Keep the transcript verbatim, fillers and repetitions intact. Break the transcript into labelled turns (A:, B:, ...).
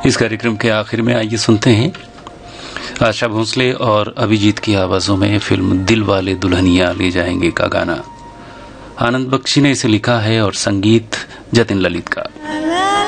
A: इस कार्यक्रम के आखिर में आइए सुनते हैं आशा भोसले और अभिजीत की आवाजों में फिल्म दिल वाले दुल्हनिया ले जाएंगे का गाना। आनंद बख्शी ने इसे लिखा है और संगीत जतिन ललित का।